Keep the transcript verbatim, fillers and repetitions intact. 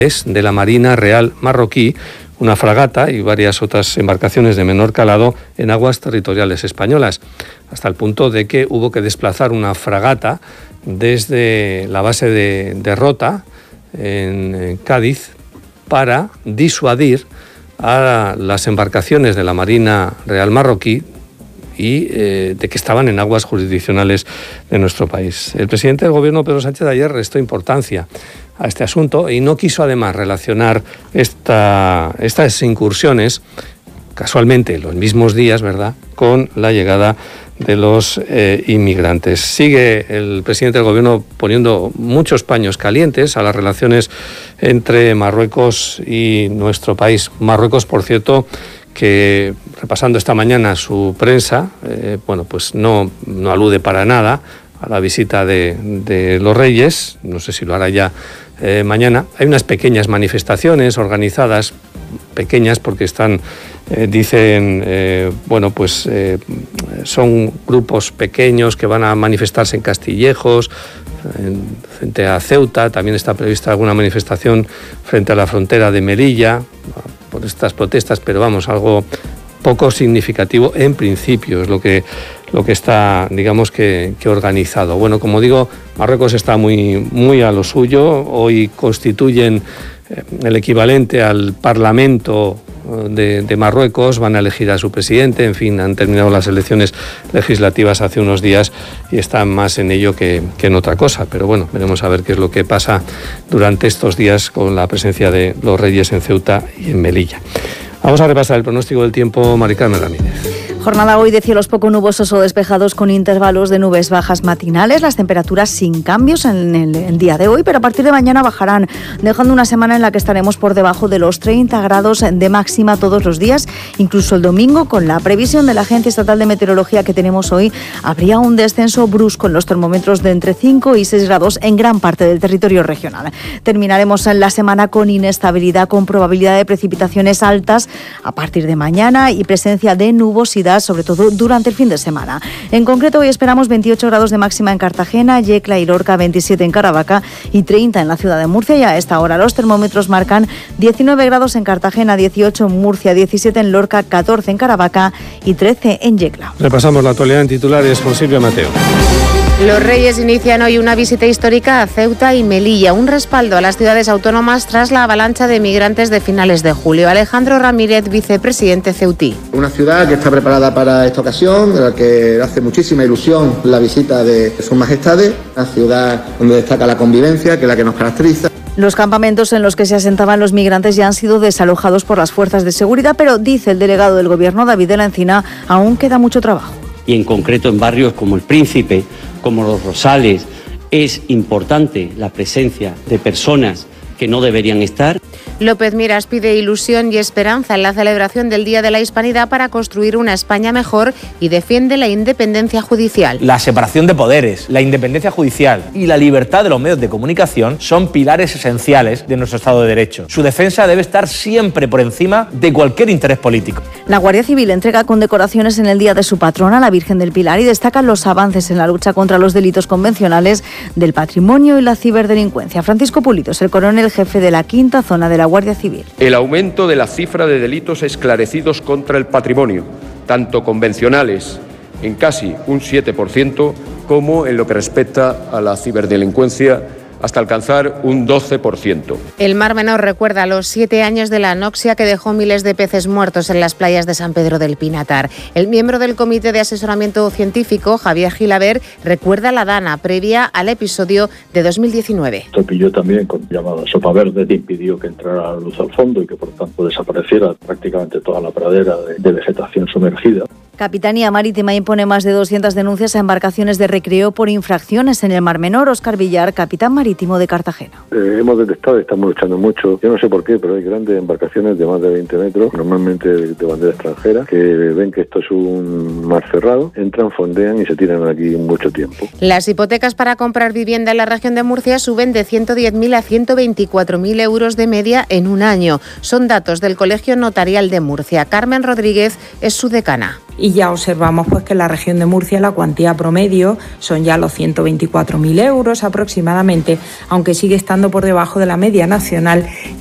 de la Marina Real Marroquí, una fragata y varias otras embarcaciones de menor calado en aguas territoriales españolas, hasta el punto de que hubo que desplazar una fragata desde la base de, de Rota, en, en Cádiz, para disuadir a las embarcaciones de la Marina Real Marroquí y eh, de que estaban en aguas jurisdiccionales de nuestro país. El presidente del Gobierno, Pedro Sánchez, ayer restó importancia a este asunto y no quiso además relacionar esta, estas incursiones, casualmente los mismos días, ¿verdad?, con la llegada de los eh, inmigrantes. Sigue el presidente del Gobierno poniendo muchos paños calientes a las relaciones entre Marruecos y nuestro país. Marruecos, por cierto, que repasando esta mañana su prensa, eh, bueno, pues no, no alude para nada a la visita de, de los Reyes, no sé si lo hará ya eh, mañana. Hay unas pequeñas manifestaciones organizadas, pequeñas porque están, eh, dicen, eh, bueno, pues eh, son grupos pequeños que van a manifestarse en Castillejos, en, frente a Ceuta. También está prevista alguna manifestación frente a la frontera de Melilla por estas protestas, pero vamos, algo poco significativo en principio, es lo que, lo que está, digamos, que, que organizado. Bueno, como digo, Marruecos está muy, muy a lo suyo. Hoy constituyen eh, el equivalente al Parlamento de, de Marruecos, van a elegir a su presidente, en fin, han terminado las elecciones legislativas hace unos días y están más en ello que, que en otra cosa. Pero bueno, veremos a ver qué es lo que pasa durante estos días con la presencia de los Reyes en Ceuta y en Melilla. Vamos a repasar el pronóstico del tiempo, Mari Carmen Ramírez. Jornada hoy de cielos poco nubosos o despejados con intervalos de nubes bajas matinales, las temperaturas sin cambios en el, el día de hoy, pero a partir de mañana bajarán, dejando una semana en la que estaremos por debajo de los treinta grados de máxima todos los días, incluso el domingo. Con la previsión de la Agencia Estatal de Meteorología que tenemos hoy, habría un descenso brusco en los termómetros de entre cinco y seis grados en gran parte del territorio regional. Terminaremos la semana con inestabilidad, con probabilidad de precipitaciones altas a partir de mañana y presencia de nubosidad, sobre todo durante el fin de semana. En concreto, hoy esperamos veintiocho grados de máxima en Cartagena, Yecla y Lorca, veintisiete en Caravaca y treinta en la ciudad de Murcia. Y a esta hora los termómetros marcan diecinueve grados en Cartagena, dieciocho en Murcia, diecisiete en Lorca, catorce en Caravaca y trece en Yecla. Repasamos la actualidad en titulares con Silvia Mateo. Los Reyes inician hoy una visita histórica a Ceuta y Melilla, un respaldo a las ciudades autónomas tras la avalancha de migrantes de finales de julio. Alejandro Ramírez, vicepresidente ceutí. Una ciudad que está preparada para esta ocasión, de la que hace muchísima ilusión la visita de sus majestades, una ciudad donde destaca la convivencia, que es la que nos caracteriza. Los campamentos en los que se asentaban los migrantes ya han sido desalojados por las fuerzas de seguridad, pero dice el delegado del Gobierno, David de la Encina, aún queda mucho trabajo. Y en concreto en barrios como El Príncipe, como Los Rosales, es importante la presencia de personas que no deberían estar. López Miras pide ilusión y esperanza en la celebración del Día de la Hispanidad para construir una España mejor y defiende la independencia judicial. La separación de poderes, la independencia judicial y la libertad de los medios de comunicación son pilares esenciales de nuestro Estado de Derecho. Su defensa debe estar siempre por encima de cualquier interés político. La Guardia Civil entrega condecoraciones en el Día de su patrona, la Virgen del Pilar, y destaca los avances en la lucha contra los delitos convencionales del patrimonio y la ciberdelincuencia. Francisco Pulido es el coronel jefe de la quinta zona de la Guardia Civil. El aumento de la cifra de delitos esclarecidos contra el patrimonio, tanto convencionales, en casi un siete por ciento, como en lo que respecta a la ciberdelincuencia, hasta alcanzar un doce por ciento. El Mar Menor recuerda los siete años de la anoxia que dejó miles de peces muertos en las playas de San Pedro del Pinatar. El miembro del Comité de Asesoramiento Científico, Javier Gilaber, recuerda la dana previa al episodio de dos mil diecinueve. Esto pilló también con llamada sopa verde, que impidió que entrara la luz al fondo y que por tanto desapareciera prácticamente toda la pradera de, de vegetación sumergida. Capitanía Marítima impone más de doscientas denuncias a embarcaciones de recreo por infracciones en el Mar Menor. Óscar Villar, capitán marítimo de Cartagena. Eh, hemos detectado y estamos luchando mucho. Yo no sé por qué, pero hay grandes embarcaciones de más de veinte metros, normalmente de, de bandera extranjera, que ven que esto es un mar cerrado, entran, fondean y se tiran aquí mucho tiempo. Las hipotecas para comprar vivienda en la región de Murcia suben de ciento diez mil a ciento veinticuatro mil euros de media en un año. Son datos del Colegio Notarial de Murcia. Carmen Rodríguez es su decana. y ya observamos pues que en la región de Murcia la cuantía promedio son ya los ciento veinticuatro mil euros aproximadamente, aunque sigue estando por debajo de la media nacional,